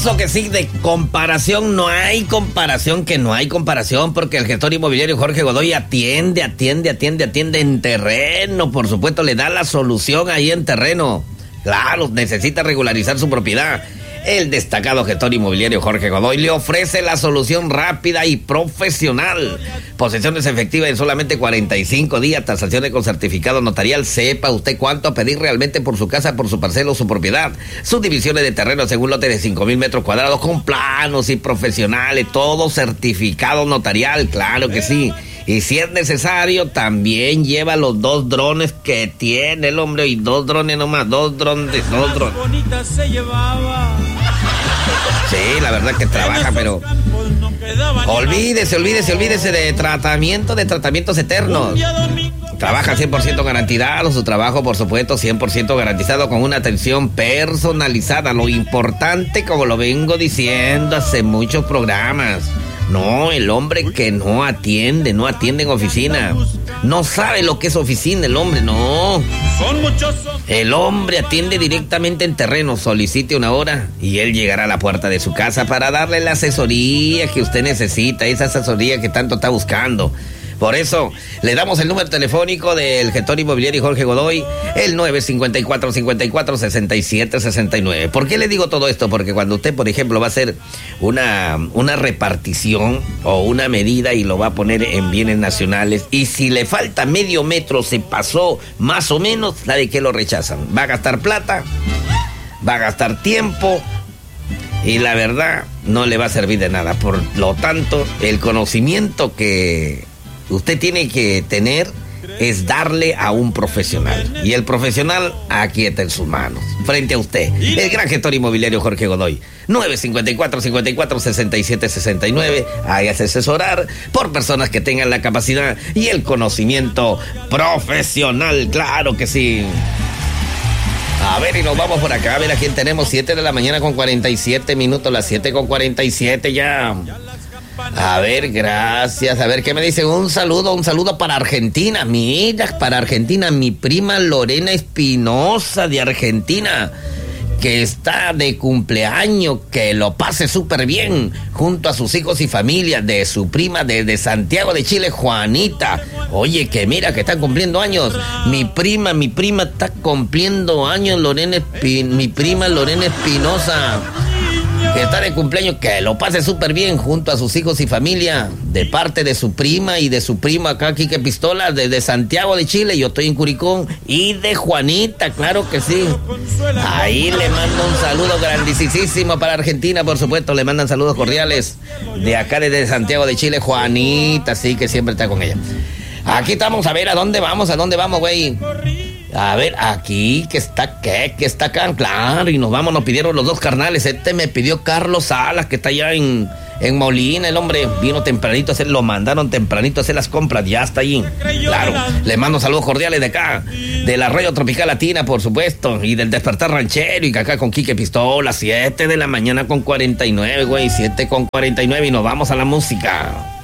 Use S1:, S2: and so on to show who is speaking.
S1: Eso que sí, de comparación, no hay comparación, porque el gestor inmobiliario Jorge Godoy atiende en terreno, por supuesto, le da la solución ahí en terreno. Claro, necesita regularizar su propiedad. El destacado gestor inmobiliario Jorge Godoy le ofrece la solución rápida y profesional. Posesiones efectivas en solamente 45 días, tasaciones con certificado notarial. Sepa usted cuánto pedir realmente por su casa, por su parcela o su propiedad. Subdivisiones de terreno según lote de 5,000 metros cuadrados con planos y profesionales, todo certificado notarial, claro que sí. Y si es necesario, también lleva los 2 drones que tiene el hombre. Y 2 drones nomás, 2 drones. Sí, la verdad que trabaja, pero olvídese de tratamientos eternos. Trabaja 100% garantizado, su trabajo, por supuesto, 100% garantizado con una atención personalizada. Lo importante, como lo vengo diciendo hace muchos programas. No, el hombre que no atiende en oficina. No sabe lo que es oficina el hombre, no. El hombre atiende directamente en terreno. Solicite una hora y él llegará a la puerta de su casa para darle la asesoría que usted necesita, esa asesoría que tanto está buscando. Por eso, le damos el número telefónico del gestor inmobiliario Jorge Godoy, el 954-54-6769. ¿Por qué le digo todo esto? Porque cuando usted, por ejemplo, va a hacer una repartición o una medida y lo va a poner en bienes nacionales, y si le falta medio metro, se pasó más o menos, ¿sabe qué lo rechazan? Va a gastar plata, va a gastar tiempo, y la verdad no le va a servir de nada. Por lo tanto, el conocimiento que usted tiene que tener es darle a un profesional. Y el profesional aquí está en sus manos, frente a usted. El gran gestor inmobiliario Jorge Godoy. 954-54-6769. Hágase asesorar por personas que tengan la capacidad y el conocimiento profesional. Claro que sí. A ver, y nos vamos por acá. A ver a quién tenemos. 7 de la mañana con 47 minutos. Las 7:47 ya. A ver, gracias. A ver, ¿qué me dicen? Un saludo para Argentina. Mira, para Argentina, mi prima Lorena Espinosa de Argentina, que está de cumpleaños, que lo pase súper bien junto a sus hijos y familia, de su prima de Santiago de Chile, Juanita. Oye, que mira, que está cumpliendo años. Mi prima está cumpliendo años, mi prima Lorena Espinosa, que está de cumpleaños, que lo pase súper bien junto a sus hijos y familia, de parte de su prima y de su primo acá, Quique Pistola, desde Santiago de Chile. Yo estoy en Curicó, y de Juanita, claro que sí. Ahí le mando un saludo grandísimo para Argentina, por supuesto, le mandan saludos cordiales de acá desde Santiago de Chile, Juanita, sí, que siempre está con ella. Aquí estamos, a ver, ¿a dónde vamos, güey? A ver, aquí, que está acá, claro, y nos pidieron los 2 carnales. Me pidió Carlos Salas, que está allá en Molina. El hombre vino tempranito lo mandaron tempranito a hacer las compras, ya está allí. Claro, le mando saludos cordiales de acá, de la Radio Tropical Latina, por supuesto, y del Despertar Ranchero, y que acá con Quique Pistola, 7 de la mañana con 49, güey, 7:49, y nos vamos a la música.